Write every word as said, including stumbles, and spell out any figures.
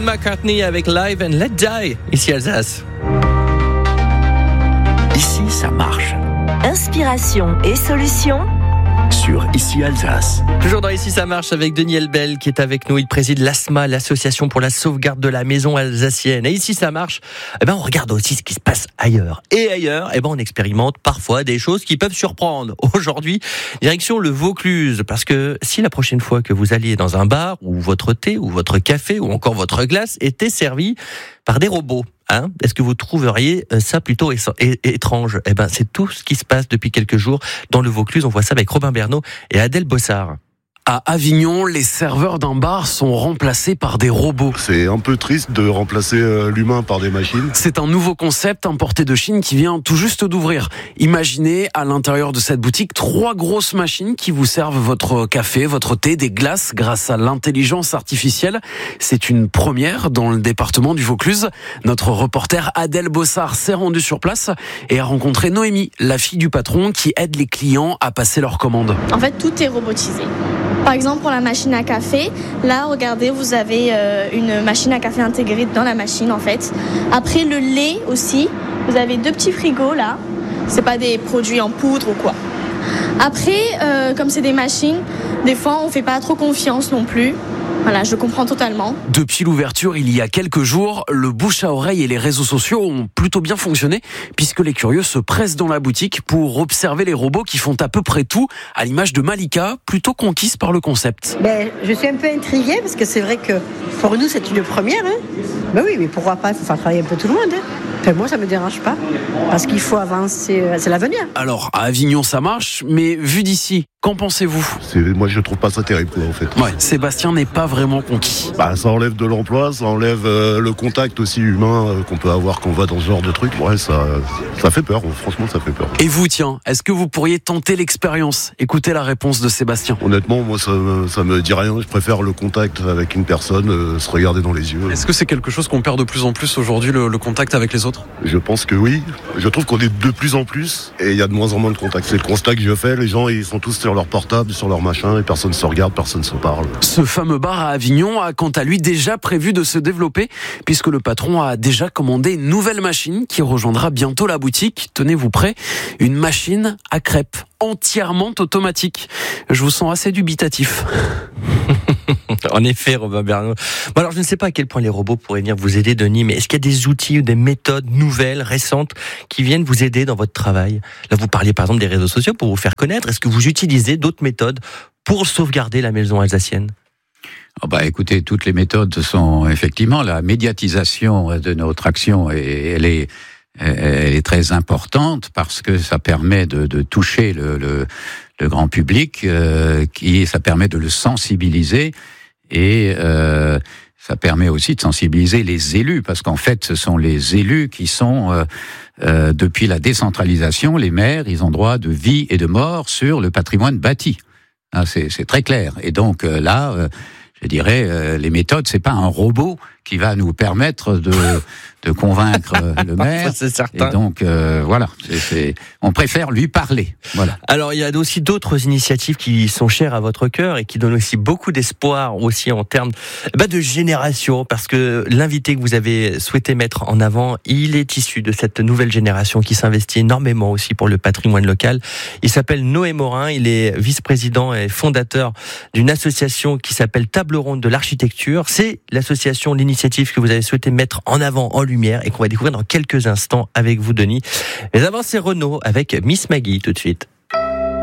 McCartney avec Live and Let Die, ici Alsace. Ici, ça marche. Inspiration et solutions Sur Ici Alsace. Toujours dans Ici ça marche avec Denis Elbel qui est avec nous. Il préside l'A S M A, l'association pour la sauvegarde de la maison alsacienne. Et ici ça marche, eh ben on regarde aussi ce qui se passe ailleurs. Et ailleurs, eh ben on expérimente parfois des choses qui peuvent surprendre. Aujourd'hui, direction le Vaucluse, parce que si la prochaine fois que vous alliez dans un bar où votre thé ou votre café ou encore votre glace était servi par des robots, Hein, est-ce que vous trouveriez ça plutôt étrange ? Eh ben, c'est tout ce qui se passe depuis quelques jours dans le Vaucluse. On voit ça avec Robin Bernot et Adèle Bossard. À Avignon, les serveurs d'un bar sont remplacés par des robots. C'est un peu triste de remplacer l'humain par des machines. C'est un nouveau concept importé de Chine qui vient tout juste d'ouvrir. Imaginez à l'intérieur de cette boutique trois grosses machines qui vous servent votre café, votre thé, des glaces grâce à l'intelligence artificielle. C'est une première dans le département du Vaucluse. Notre reporter Adèle Bossard s'est rendue sur place et a rencontré Noémie, la fille du patron qui aide les clients à passer leurs commandes. En fait, tout est robotisé. Par exemple, pour la machine à café, là, regardez, vous avez euh, une machine à café intégrée dans la machine, en fait. Après, le lait aussi, vous avez deux petits frigos, là. C'est pas des produits en poudre ou quoi. Après, euh, comme c'est des machines, des fois, on fait pas trop confiance non plus. Voilà, je comprends totalement. Depuis l'ouverture, il y a quelques jours, le bouche à oreille et les réseaux sociaux ont plutôt bien fonctionné, puisque les curieux se pressent dans la boutique pour observer les robots qui font à peu près tout, à l'image de Malika, plutôt conquise par le concept. Ben, je suis un peu intriguée, parce que c'est vrai que pour nous, c'est une première. Hein. Ben oui, mais pourquoi pas, il faut faire travailler un peu tout le monde. Hein. Enfin, moi, ça me dérange pas, parce qu'il faut avancer, c'est l'avenir. Alors, à Avignon, ça marche, mais vu d'ici, qu'en pensez-vous ? C'est, moi, je trouve pas ça terrible, quoi, en fait. Ouais, Sébastien n'est pas vraiment conquis. Bah, ça enlève de l'emploi, ça enlève euh, le contact aussi humain euh, qu'on peut avoir quand on va dans ce genre de truc. Ouais, ça, ça fait peur, franchement, ça fait peur. Et vous, tiens, est-ce que vous pourriez tenter l'expérience ? Écoutez la réponse de Sébastien. Honnêtement, moi, ça, ça me dit rien. Je préfère le contact avec une personne, euh, se regarder dans les yeux. Est-ce que c'est quelque chose qu'on perd de plus en plus aujourd'hui, le, le contact avec les autres ? Je pense que oui. Je trouve qu'on est de plus en plus et il y a de moins en moins de contact. C'est le constat que je fais. Les gens, ils sont tous sur leur portable, sur leur machin et personne se regarde, personne se parle. Ce fameux bar à Avignon a quant à lui déjà prévu de se développer puisque le patron a déjà commandé une nouvelle machine qui rejoindra bientôt la boutique. Tenez-vous prêts, une machine à crêpes entièrement automatique. Je vous sens assez dubitatif. En effet, Robin Bernot. Bon alors, je ne sais pas à quel point les robots pourraient venir vous aider, Denis, mais est-ce qu'il y a des outils ou des méthodes nouvelles, récentes, qui viennent vous aider dans votre travail ? Là, vous parliez par exemple des réseaux sociaux pour vous faire connaître. Est-ce que vous utilisez d'autres méthodes pour sauvegarder la maison alsacienne ? Oh bah, écoutez, toutes les méthodes sont effectivement la médiatisation de notre action et elle est elle est très importante parce que ça permet de, de toucher le, le, le grand public, euh, qui ça permet de le sensibiliser et euh, ça permet aussi de sensibiliser les élus parce qu'en fait, ce sont les élus qui sont euh, euh, depuis la décentralisation, les maires, ils ont droit de vie et de mort sur le patrimoine bâti. Ah, c'est, c'est très clair. Et donc euh, là. Euh, Je dirais, euh, les méthodes, c'est pas un robot qui va nous permettre de de convaincre le maire. C'est certain. Et donc euh, voilà, c'est, c'est, on préfère lui parler. Voilà. Alors il y a aussi d'autres initiatives qui sont chères à votre cœur et qui donnent aussi beaucoup d'espoir aussi en termes bah, de génération, parce que l'invité que vous avez souhaité mettre en avant, il est issu de cette nouvelle génération qui s'investit énormément aussi pour le patrimoine local. Il s'appelle Noé Morin, il est vice-président et fondateur d'une association qui s'appelle Table Ronde de l'architecture. C'est l'association, l'initiative que vous avez souhaité mettre en avant, en lumière, et qu'on va découvrir dans quelques instants avec vous, Denis. Mais avant, c'est Renaud avec Miss Maggie tout de suite.